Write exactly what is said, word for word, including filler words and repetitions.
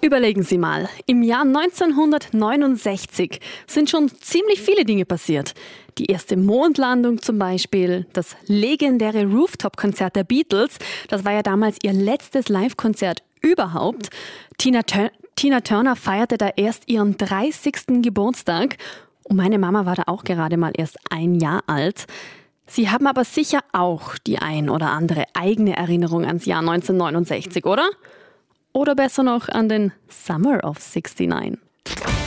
Überlegen Sie mal, im Jahr neunzehnhundertneunundsechzig sind schon ziemlich viele Dinge passiert. Die erste Mondlandung zum Beispiel, das legendäre Rooftop-Konzert der Beatles, das war ja damals ihr letztes Live-Konzert überhaupt. Tina, Tur- Tina Turner feierte da erst ihren dreißigsten Geburtstag und meine Mama war da auch gerade mal erst ein Jahr alt. Sie haben aber sicher auch die ein oder andere eigene Erinnerung ans Jahr neunzehnhundertneunundsechzig, oder? Oder besser noch an den Summer of sixty-nine.